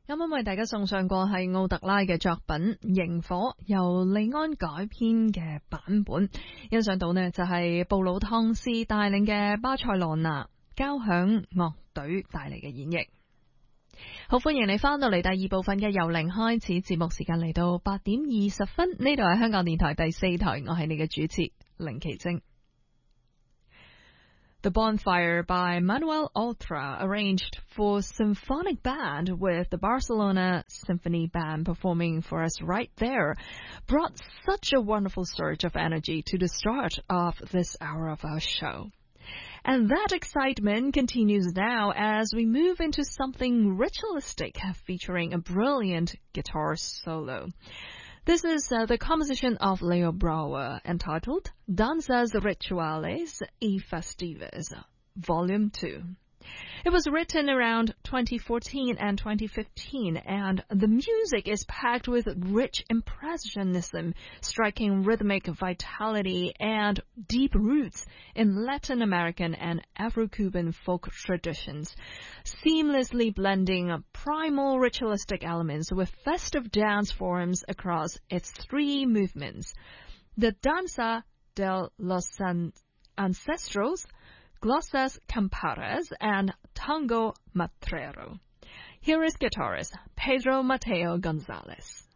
啱啱為大家送上過係奧特拉嘅作品《螢火》，由利安改編嘅版本。欣賞到呢就係布魯湯斯帶領嘅巴塞羅那交響樂隊帶嚟嘅演繹。好，歡迎你翻到嚟第二部分嘅由零開始節目，時間嚟到8點20分，呢度係香港電台第4台，我係你嘅主持凌奇晶。The Bonfire by Manuel Ultra, arranged for symphonic band with the Barcelona Symphony Band performing for us right there, brought such a wonderful surge of energy to the start of this hour of our show. And that excitement continues now as we move into something ritualistic featuring a brilliant guitar solo. This is the composition of Leo Brouwer entitled Danzas Rituales y Festivas, Volume 2. It was written around 2014 and 2015, and the music is packed with rich impressionism, striking rhythmic vitality and deep roots in Latin American and Afro-Cuban folk traditions, seamlessly blending primal ritualistic elements with festive dance forms across its 3 movements: the Danza de los Ancestros, Glossas Camparas, and Tango Matrero. Here is guitarist Pedro Mateo Gonzalez.